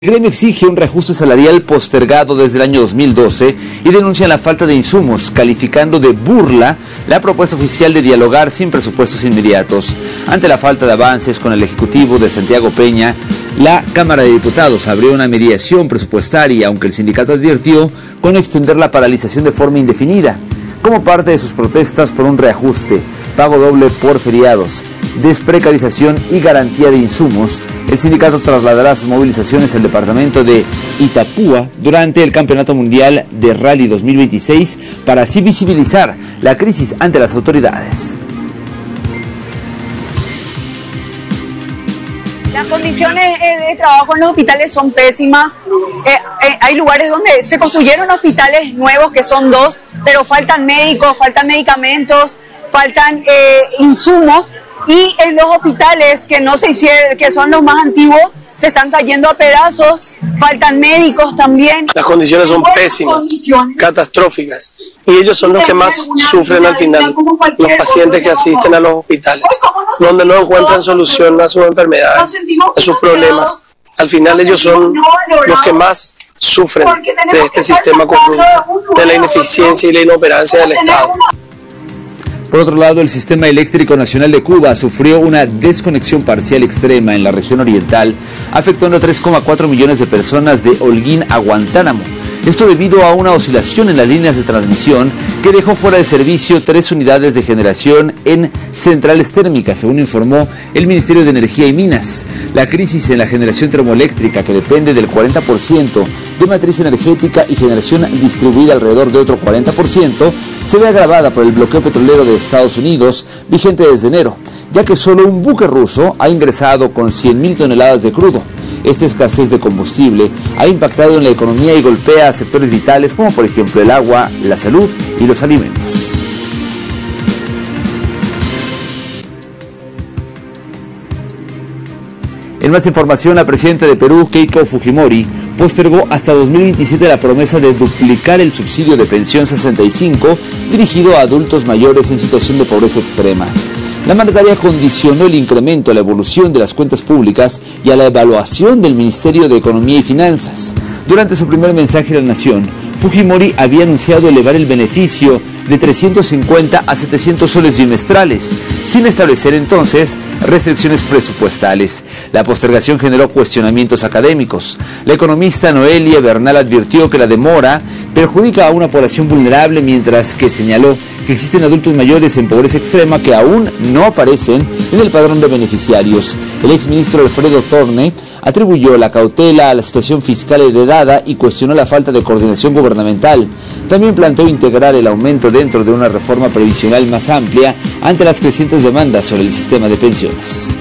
El gremio exige un reajuste salarial postergado desde el año 2012 y denuncian la falta de insumos, calificando de burla la propuesta oficial de dialogar sin presupuestos inmediatos. Ante la falta de avances con el Ejecutivo de Santiago Peña, la Cámara de Diputados abrió una mediación presupuestaria, aunque el sindicato advirtió con extender la paralización de forma indefinida, como parte de sus protestas por un reajuste, pago doble por feriados, desprecarización y garantía de insumos. El sindicato trasladará sus movilizaciones al departamento de Itapúa durante el Campeonato Mundial de Rally 2026 para así visibilizar la crisis ante las autoridades. Las condiciones de trabajo en los hospitales son pésimas. Hay lugares donde se construyeron hospitales nuevos, que son 2, pero faltan médicos, faltan medicamentos, faltan insumos. Y en los hospitales que no se hicieron, que son los más antiguos, se están cayendo a pedazos, faltan médicos también. Las condiciones son pésimas, catastróficas, y ellos son los que más sufren al final, los pacientes que asisten a los hospitales, donde no encuentran solución a sus enfermedades, a sus problemas. Al final ellos son los que más sufren de este sistema corrupto, de la ineficiencia y la inoperancia del Estado. Por otro lado, el Sistema Eléctrico Nacional de Cuba sufrió una desconexión parcial extrema en la región oriental, afectando a 3,4 millones de personas de Holguín a Guantánamo. Esto debido a una oscilación en las líneas de transmisión que dejó fuera de servicio 3 unidades de generación en centrales térmicas, según informó el Ministerio de Energía y Minas. La crisis en la generación termoeléctrica, que depende del 40% de matriz energética y generación distribuida alrededor de otro 40%, se ve agravada por el bloqueo petrolero de Estados Unidos, vigente desde enero, ya que solo un buque ruso ha ingresado con 100.000 toneladas de crudo. Esta escasez de combustible ha impactado en la economía y golpea a sectores vitales como por ejemplo el agua, la salud y los alimentos. En más información, la presidenta de Perú, Keiko Fujimori, postergó hasta 2027 la promesa de duplicar el subsidio de pensión 65 dirigido a adultos mayores en situación de pobreza extrema. La mandataria condicionó el incremento a la evolución de las cuentas públicas y a la evaluación del Ministerio de Economía y Finanzas. Durante su primer mensaje a la nación, Fujimori había anunciado elevar el beneficio de 350 a 700 soles bimestrales, sin establecer entonces restricciones presupuestales. La postergación generó cuestionamientos académicos. La economista Noelia Bernal advirtió que la demora perjudica a una población vulnerable, mientras que señaló que existen adultos mayores en pobreza extrema que aún no aparecen en el padrón de beneficiarios. El exministro Alfredo Torne atribuyó la cautela a la situación fiscal heredada y cuestionó la falta de coordinación gubernamental. También planteó integrar el aumento dentro de una reforma previsional más amplia ante las crecientes demandas sobre el sistema de pensiones.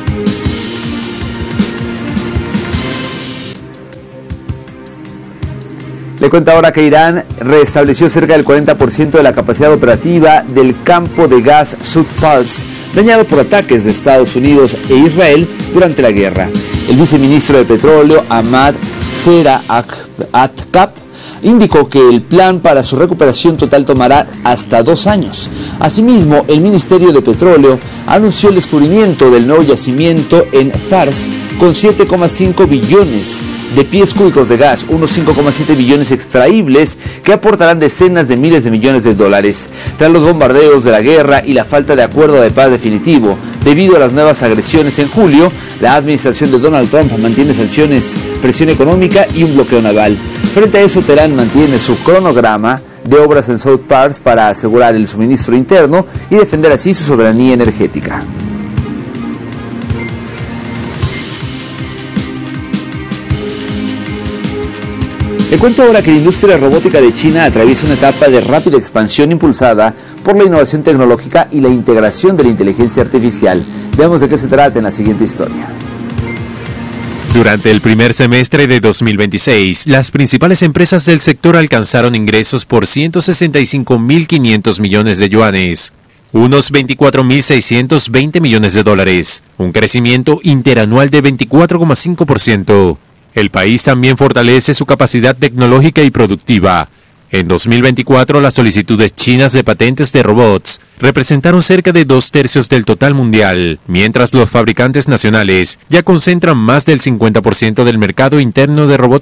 Le cuento ahora que Irán restableció cerca del 40% de la capacidad operativa del campo de gas Sud Pars, dañado por ataques de Estados Unidos e Israel durante la guerra. El viceministro de Petróleo, Ahmad Zera Atkab, indicó que el plan para su recuperación total tomará hasta 2 años. Asimismo, el Ministerio de Petróleo anunció el descubrimiento del nuevo yacimiento en Fars con 7,5 billones de pies cúbicos de gas, unos 5,7 billones extraíbles que aportarán decenas de miles de millones de dólares. Tras los bombardeos de la guerra y la falta de acuerdo de paz definitivo debido a las nuevas agresiones en julio, la administración de Donald Trump mantiene sanciones, presión económica y un bloqueo naval. Frente a eso, Teherán mantiene su cronograma de obras en South Pars para asegurar el suministro interno y defender así su soberanía energética. Le cuento ahora que la industria robótica de China atraviesa una etapa de rápida expansión impulsada por la innovación tecnológica y la integración de la inteligencia artificial. Veamos de qué se trata en la siguiente historia. Durante el primer semestre de 2026, las principales empresas del sector alcanzaron ingresos por 165.500 millones de yuanes, unos 24.620 millones de dólares, un crecimiento interanual de 24,5%. El país también fortalece su capacidad tecnológica y productiva, En 2024, las solicitudes chinas de patentes de robots representaron cerca de 2/3 del total mundial, mientras los fabricantes nacionales ya concentran más del 50% del mercado interno de robots